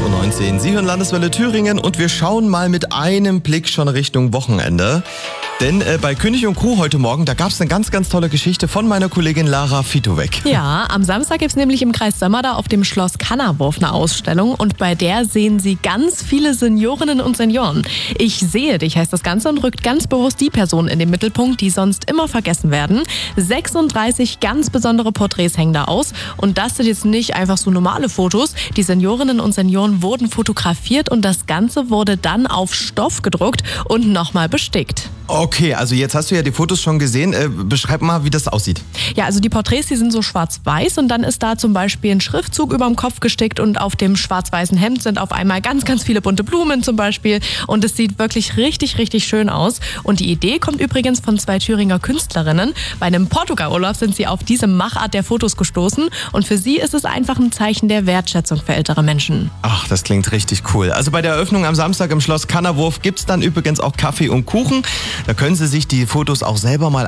8.19 Uhr. Sie hören Landeswelle Thüringen und wir schauen mal mit einem Blick schon Richtung Wochenende. Denn bei König und Kuh heute Morgen, da gab es eine ganz, ganz tolle Geschichte von meiner Kollegin Lara Fitowek. Ja, am Samstag gibt es nämlich im Kreis Sömmerda auf dem Schloss Kannerwurf eine Ausstellung und bei der sehen Sie ganz viele Seniorinnen und Senioren. Ich sehe dich heißt das Ganze und rückt ganz bewusst die Personen in den Mittelpunkt, die sonst immer vergessen werden. 36 ganz besondere Porträts hängen da aus und das sind jetzt nicht einfach so normale Fotos. Die Seniorinnen und Senioren wurden fotografiert und das Ganze wurde dann auf Stoff gedruckt und nochmal bestickt. Okay, also jetzt hast du ja die Fotos schon gesehen. Beschreib mal, wie das aussieht. Ja, also die Porträts, die sind so schwarz-weiß und dann ist da zum Beispiel ein Schriftzug über dem Kopf gestickt und auf dem schwarz-weißen Hemd sind auf einmal ganz, ganz viele bunte Blumen zum Beispiel und es sieht wirklich richtig, richtig schön aus. Und die Idee kommt übrigens von 2 Thüringer Künstlerinnen. Bei einem Portugal-Urlaub sind sie auf diese Machart der Fotos gestoßen und für sie ist es einfach ein Zeichen der Wertschätzung für ältere Menschen. Ach, das klingt richtig cool. Also bei der Eröffnung am Samstag im Schloss Kannerwurf gibt's dann übrigens auch Kaffee und Kuchen. Da können Sie sich die Fotos auch selber mal